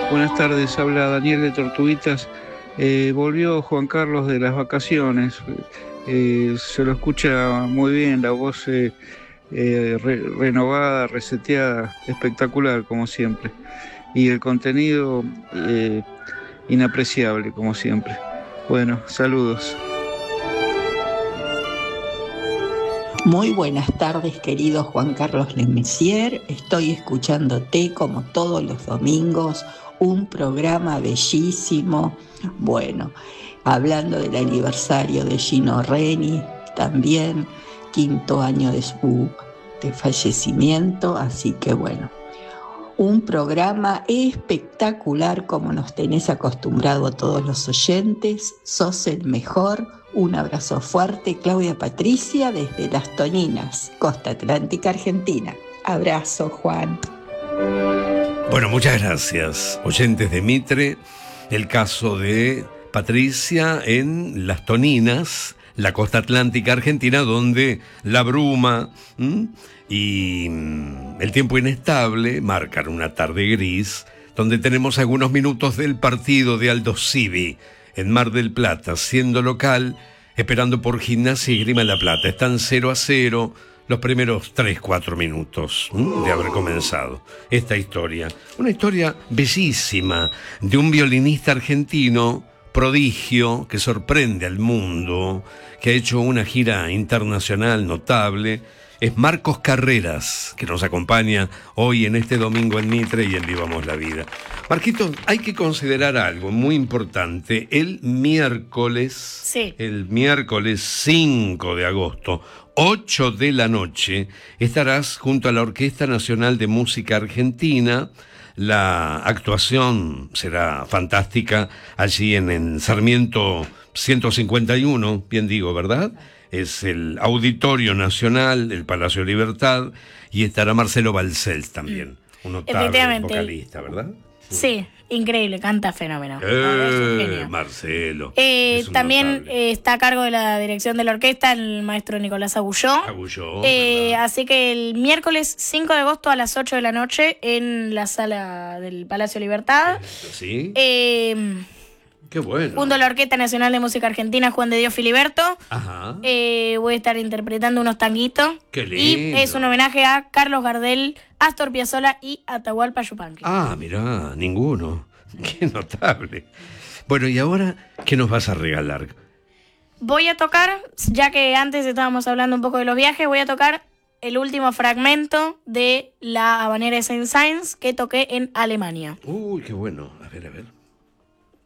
Buenas tardes, habla Daniel de Tortuguitas. Volvió Juan Carlos de las vacaciones. Se lo escucha muy bien, la voz renovada, reseteada, espectacular como siempre. Y el contenido inapreciable como siempre. Bueno, saludos. Muy buenas tardes, querido Juan Carlos Lemessier. Estoy escuchándote como todos los domingos, un programa bellísimo. Bueno, hablando del aniversario de Gino Reni, también 5º año de fallecimiento, así que bueno, un programa espectacular como nos tenés acostumbrado a todos los oyentes. Sos el mejor. Un abrazo fuerte, Claudia Patricia, desde Las Toninas, Costa Atlántica, Argentina. Abrazo, Juan. Bueno, muchas gracias, oyentes de Mitre. El caso de Patricia en Las Toninas, la costa atlántica argentina, donde la bruma y el tiempo inestable marcan una tarde gris, donde tenemos algunos minutos del partido de Aldo Civi en Mar del Plata, siendo local, esperando por Gimnasia y Grima La Plata. Están 0-0 los primeros 3-4 minutos de haber comenzado esta historia. Una historia bellísima de un violinista argentino prodigio que sorprende al mundo, que ha hecho una gira internacional notable. Es Marcos Carreras, que nos acompaña hoy en este domingo en Mitre y en Vivamos la Vida. Marquito, hay que considerar algo muy importante. El miércoles 5 de agosto, 8 de la noche, estarás junto a la Orquesta Nacional de Música Argentina. La actuación será fantástica allí en Sarmiento 151, bien digo, ¿verdad? Es el Auditorio Nacional, el Palacio Libertad, y estará Marcelo Balcells también, un notable vocalista, ¿verdad? Sí, increíble, canta fenómeno. Marcelo. También está a cargo de la dirección de la orquesta el maestro Nicolás Agulló. Así que el miércoles 5 de agosto a las 8 de la noche en la sala del Palacio Libertad. Sí. Qué bueno. Junto a la Orquesta Nacional de Música Argentina, Juan de Dios Filiberto. Ajá. Voy a estar interpretando unos tanguitos. Qué lindo. Y es un homenaje a Carlos Gardel, Astor Piazzolla y Atahualpa Yupanqui. Ah, mirá, ninguno. Qué notable. Bueno, ¿y ahora qué nos vas a regalar? Voy a tocar, ya que antes estábamos hablando un poco de los viajes, voy a tocar el último fragmento de la habanera de Saint-Saëns que toqué en Alemania. Uy, qué bueno. A ver, a ver.